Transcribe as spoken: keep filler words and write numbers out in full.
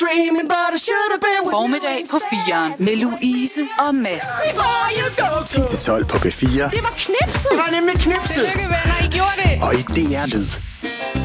Formiddag på fireren med Louise og Mads. ti til tolv på P fire. Det var knipset. Det var nemlig knipset. Tillykke, venner, I gjorde det. Og i D R Lyd.